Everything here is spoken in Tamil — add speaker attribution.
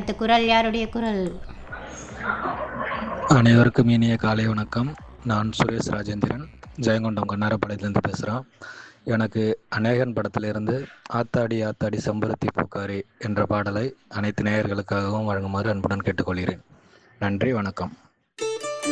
Speaker 1: அடுத்த குரல் யாருடைய குரல்?
Speaker 2: அனைவருக்கும் இனிய காலை வணக்கம். நான் சுரேஷ் ராஜேந்திரன், ஜெயங்கொண்டம் கண்ணாரப்பாளையத்திலிருந்து பேசுகிறேன். எனக்கு அநேகன் படத்திலிருந்து ஆத்தாடி ஆத்தாடி செம்பருத்தி பூக்காரி என்ற பாடலை அனைத்து நேயர்களுக்காகவும் வழங்குமாறு அன்புடன் கேட்டுக்கொள்கிறேன். நன்றி, வணக்கம்.